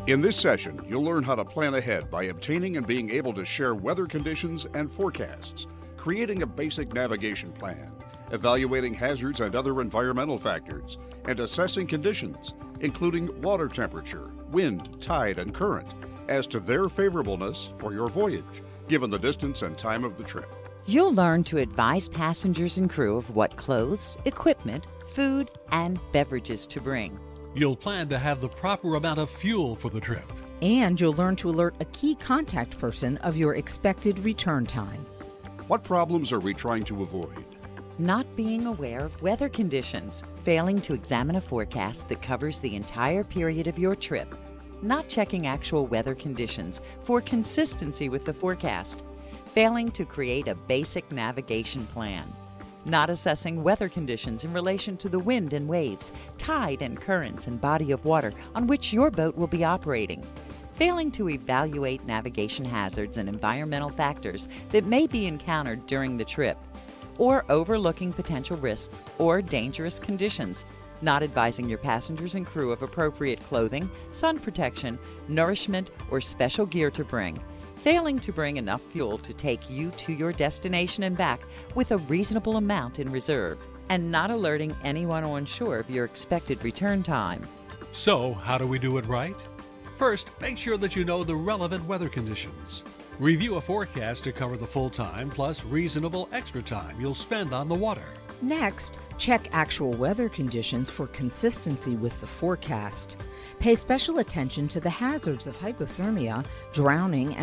In this session, you'll learn how to plan ahead by obtaining and being able to share weather conditions and forecasts, creating a basic navigation plan, evaluating hazards and other environmental factors, and assessing conditions, including water temperature, wind, tide, and current, as to their favorableness for your voyage, given the distance and time of the trip. You'll learn to advise passengers and crew of what clothes, equipment, food, and beverages to bring. You'll plan to have the proper amount of fuel for the trip. And you'll learn to alert a key contact person of your expected return time. What problems are we trying to avoid? Not being aware of weather conditions, failing to examine a forecast that covers the entire period of your trip, not checking actual weather conditions for consistency with the forecast, failing to create a basic navigation plan, not assessing weather conditions in relation to the wind and waves, tide and currents and body of water on which your boat will be operating, failing to evaluate navigation hazards and environmental factors that may be encountered during the trip, or overlooking potential risks or dangerous conditions, not advising your passengers and crew of appropriate clothing, sun protection, nourishment, or special gear to bring, failing to bring enough fuel to take you to your destination and back with a reasonable amount in reserve, and not alerting anyone on shore of your expected return time. So, how do we do it right? First, make sure that you know the relevant weather conditions. Review a forecast to cover the full time plus reasonable extra time you'll spend on the water. Next, check actual weather conditions for consistency with the forecast. Pay special attention to the hazards of hypothermia, drowning,